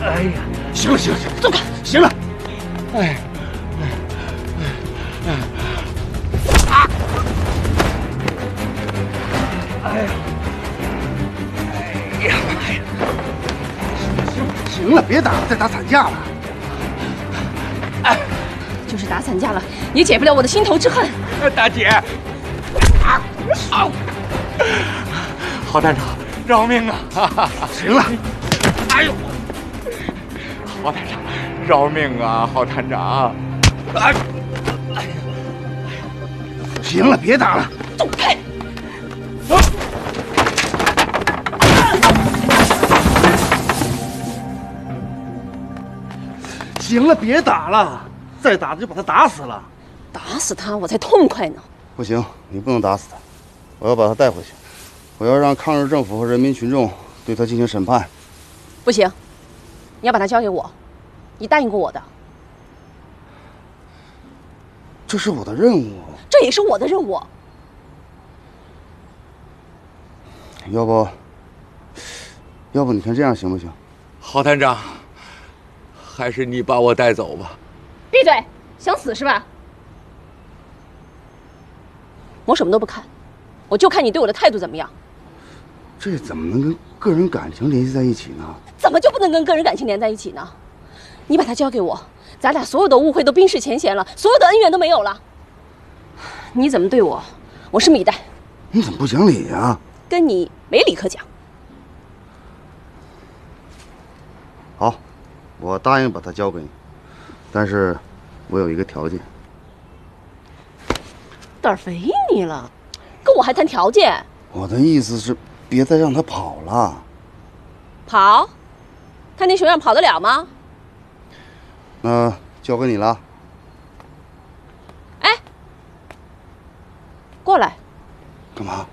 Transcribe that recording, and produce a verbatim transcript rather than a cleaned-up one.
哎呀，行了行了行了，走开，行了。哎，哎，哎，啊！哎呀，哎呀妈呀！行了行了，别打了，再打散架了。 哎，就是打散架了，也解不了我的心头之恨。 大姐，啊！啊！郝探长，饶命啊！行了，哎呦！郝探长，饶命啊！郝探长，哎，哎呀，行了，别打了， 走开！ 啊！行了，别打了，再打就把他打死了。 打死他，我才痛快呢。 不行，你不能打死他，我要把他带回去，我要让抗日政府和人民群众对他进行审判。 不行，你要把他交给我，你答应过我的。 这是我的任务， 这也是我的任务。 要不，要不你看这样行不行？ 郝探长，还是你把我带走吧。 闭嘴，想死是吧？我什么都不看，我就看你对我的态度怎么样。 这怎么能跟个人感情联系在一起呢？ 怎么就不能跟个人感情连在一起呢？你把他交给我，咱俩所有的误会都冰释前嫌了，所有的恩怨都没有了。你怎么对我，我拭目以待。 你怎么不讲理呀？ 跟你没理可讲。 好，我答应把他交给你，但是我有一个条件。 胆儿肥你了，跟我还谈条件？ 我的意思是，别再让他跑了。 跑？看你熊样跑得了吗？ 那交给你了。 哎，过来。 干嘛？